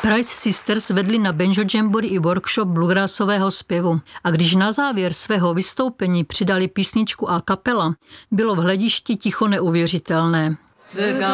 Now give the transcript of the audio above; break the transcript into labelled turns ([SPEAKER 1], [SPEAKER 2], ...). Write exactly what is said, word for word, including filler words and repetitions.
[SPEAKER 1] Price Sisters vedli na Banjo Jamboree i workshop bluegrassového zpěvu a když na závěr svého vystoupení přidali písničku a kapela, bylo v hledišti ticho neuvěřitelné.